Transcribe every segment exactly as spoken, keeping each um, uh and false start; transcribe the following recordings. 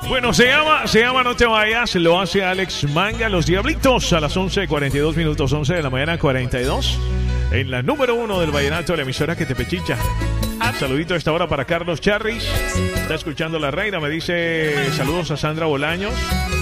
Bueno, se llama, se llama No Te Vayas, lo hace Alex Manga, Los Diablitos, a las once cuarenta y dos minutos, once de la mañana cuarenta y dos, en la número uno del vallenato, la emisora que te pechicha. Saludito a esta hora para Carlos Charris, está escuchando La Reina, me dice saludos a Sandra Bolaños,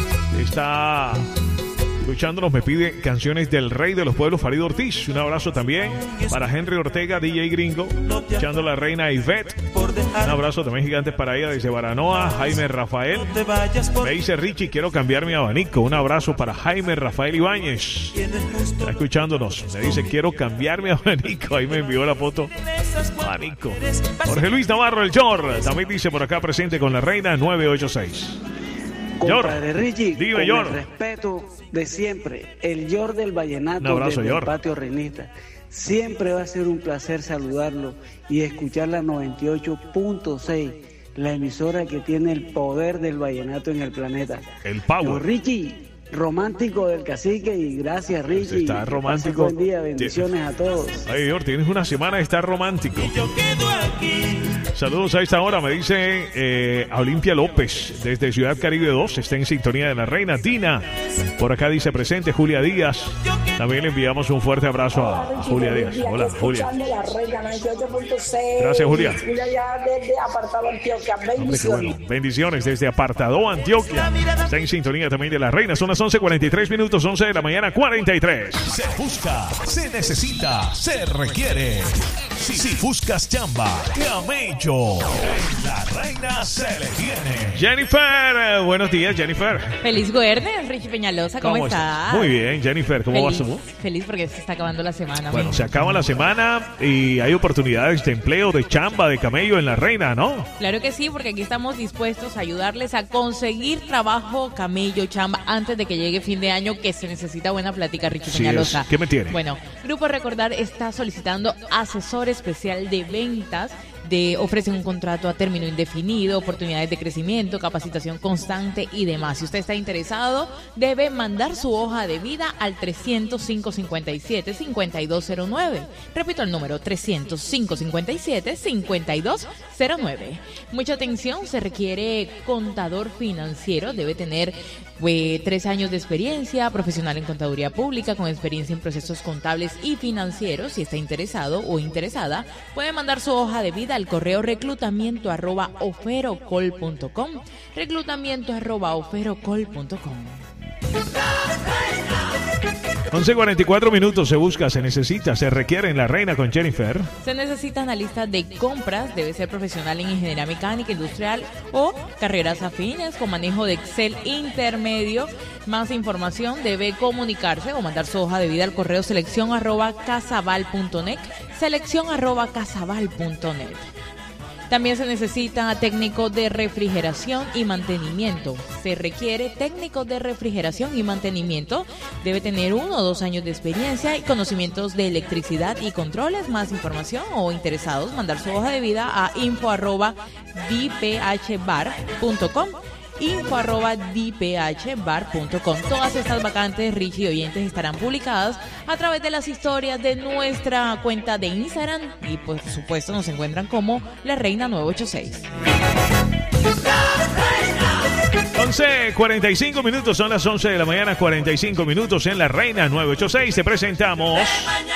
está escuchándonos, me pide canciones del Rey de los Pueblos, Farid Ortiz. Un abrazo también para Henry Ortega, D J Gringo, escuchando La Reina Ivette. Un abrazo también gigante para ella desde Baranoa, Jaime Rafael. Me dice Richie, quiero cambiar mi abanico. Un abrazo para Jaime Rafael Ibáñez, está escuchándonos. Me dice, quiero cambiar mi abanico. Ahí me envió la foto. Abanico. Jorge Luis Navarro, el Jor, también dice por acá presente con La Reina nueve ocho seis. Compadre Richie, dime, con Yor. el respeto de siempre, el Yor del vallenato, Un abrazo, desde Yor. el patio Reinita. Siempre va a ser un placer saludarlo y escuchar la noventa y ocho punto seis, la emisora que tiene el poder del vallenato en el planeta. El power. Yo, Richie, romántico del cacique, y gracias, Richie. Está Que romántico. pase buen día, bendiciones a todos. Ay, Dios, tienes una semana de estar romántico. Yo quedo aquí. Saludos a esta hora, me dice eh, a Olimpia López, desde Ciudad Caribe dos, está en sintonía de La Reina. Tina, por acá dice presente, Julia Díaz. También le enviamos un fuerte abrazo a Richie, Julia buenos Díaz. días, Hola, aquí Julia. escuchando La Reina noventa y ocho punto seis. Gracias, Julia. Julia ya desde Apartado Antioquia. Hombre, qué Bendiciones. bueno. Bendiciones desde Apartado, Antioquia. Está en sintonía también de La Reina. Son las once cuarenta y tres minutos, once de la mañana, cuarenta y tres. Se busca, se necesita, se requiere. Si, si buscas chamba, camello. La Reina se le tiene. Jennifer, eh, buenos días, Jennifer. Feliz viernes, Richie Peñalosa, ¿cómo, estás? Muy bien, Jennifer, ¿cómo feliz, vas tú? Feliz porque se está acabando la semana. Bueno, men. se acaba la semana y hay oportunidades de empleo, de chamba, de camello en La Reina, ¿no? Claro que sí, porque aquí estamos dispuestos a ayudarles a conseguir trabajo, camello, chamba, antes de que llegue fin de año, que se necesita buena plática, Richie Sí Peñalosa. es. ¿Qué me tiene? Bueno, Grupo Recordar está solicitando asesor especial de ventas. De, ofrecen un contrato a término indefinido, oportunidades de crecimiento, capacitación constante y demás. Si usted está interesado, debe mandar su hoja de vida al trescientos cinco cincuenta y siete cincuenta y dos cero nueve. Repito el número, trescientos cinco cincuenta y siete cincuenta y dos cero nueve. Mucha atención, se requiere contador financiero, debe tener pues, tres años de experiencia, profesional en contaduría pública, con experiencia en procesos contables y financieros. Si está interesado o interesada, puede mandar su hoja de vida al correo reclutamiento arroba oferocol punto com, reclutamiento arroba oferocol punto com. once cuarenta y cuatro minutos, se busca, se necesita, se requiere en La Reina con Jennifer. Se necesita analista de compras, debe ser profesional en ingeniería mecánica, industrial o carreras afines con manejo de Excel intermedio. Más información debe comunicarse o mandar su hoja de vida al correo selección arroba casabal punto net, selección arroba casabal punto net. También se necesita técnico de refrigeración y mantenimiento. Se requiere técnico de refrigeración y mantenimiento. Debe tener uno o dos años de experiencia y conocimientos de electricidad y controles. Más información o interesados, mandar su hoja de vida a info arroba d p h bar punto com. info arroba d p h bar punto com. Todas estas vacantes, Richie y oyentes, estarán publicadas a través de las historias de nuestra cuenta de Instagram y por supuesto nos encuentran como La Reina nueve ocho seis. once cuarenta y cinco minutos, son las once de la mañana, cuarenta y cinco minutos en La Reina nueve ocho seis. Te presentamos